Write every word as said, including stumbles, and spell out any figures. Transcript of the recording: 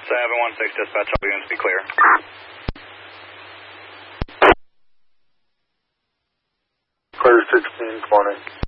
seven one six, dispatch, all units be clear. Clear sixteen twenty.